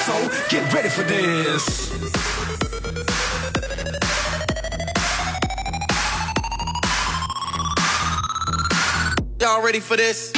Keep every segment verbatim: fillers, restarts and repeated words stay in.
So get ready for this. Y'all ready for this?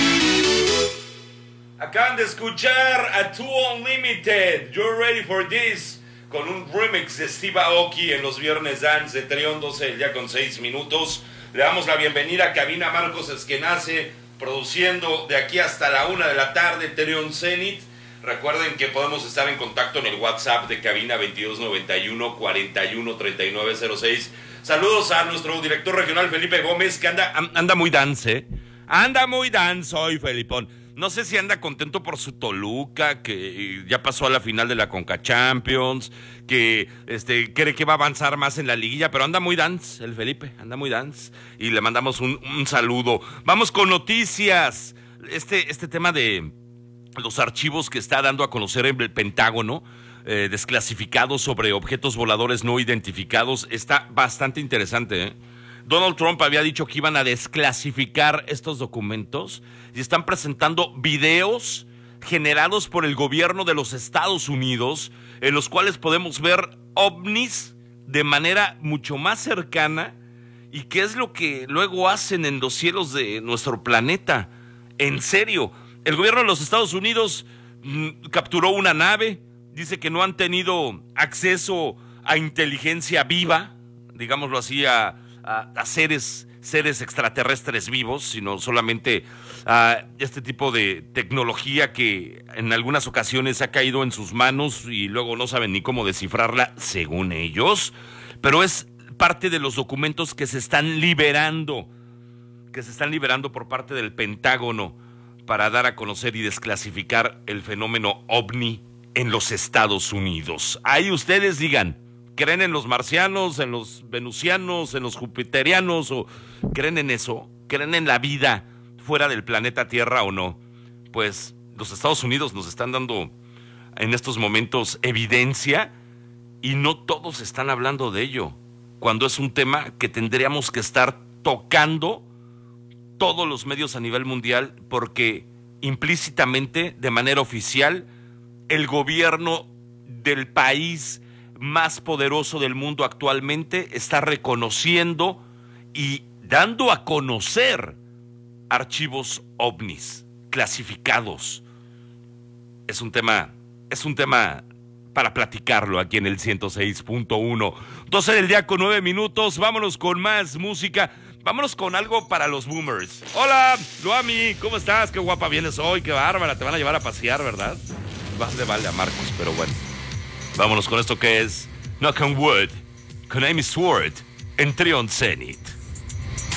Acaban de escuchar a Two Unlimited, You're Ready for This, con un remix de Steve Aoki en los Viernes Dance de Trión doce, ya con seis minutos. Le damos la bienvenida a Cabina Marcos Esquenace, produciendo de aquí hasta la una de la tarde Trión Zenit. Recuerden que podemos estar en contacto en el WhatsApp de Cabina veintidós noventa y uno, cuarenta y uno, treinta y nueve cero seis. Saludos a nuestro director regional Felipe Gómez, que anda, anda muy dance, ¿eh? Anda muy dance hoy, Felipón. No sé si anda contento por su Toluca, que ya pasó a la final de la Conca Champions, que este, cree que va a avanzar más en la liguilla, pero anda muy dance el Felipe, anda muy dance. Y le mandamos un, un saludo. Vamos con noticias. Este, este tema de los archivos que está dando a conocer el Pentágono, eh, desclasificados sobre objetos voladores no identificados, está bastante interesante, ¿eh? Donald Trump había dicho que iban a desclasificar estos documentos y están presentando videos generados por el gobierno de los Estados Unidos en los cuales podemos ver ovnis de manera mucho más cercana y qué es lo que luego hacen en los cielos de nuestro planeta. En serio, el gobierno de los Estados Unidos mmm, capturó una nave, dice que no han tenido acceso a inteligencia viva, digámoslo así, a A, a seres, seres extraterrestres vivos, sino solamente a este tipo de tecnología que en algunas ocasiones ha caído en sus manos y luego no saben ni cómo descifrarla, según ellos, pero es parte de los documentos que se están liberando, que se están liberando por parte del Pentágono para dar a conocer y desclasificar el fenómeno ovni en los Estados Unidos. Ahí ustedes digan, ¿creen en los marcianos, en los venusianos, en los jupiterianos o creen en eso? ¿Creen en la vida fuera del planeta Tierra o no? Pues los Estados Unidos nos están dando en estos momentos evidencia y no todos están hablando de ello, cuando es un tema que tendríamos que estar tocando todos los medios a nivel mundial, porque implícitamente, de manera oficial, el gobierno del país más poderoso del mundo actualmente está reconociendo y dando a conocer archivos ovnis clasificados. Es un tema, es un tema para platicarlo aquí en el ciento seis punto uno. doce del día con nueve minutos. Vámonos con más música. Vámonos con algo para los boomers. Hola, Luami, ¿cómo estás? Qué guapa vienes hoy, qué bárbara. Te van a llevar a pasear, ¿verdad? Más le vale a Marcos, pero bueno. Vámonos con esto que es Knock on Wood, con Amy Sword, en Trión Zenit.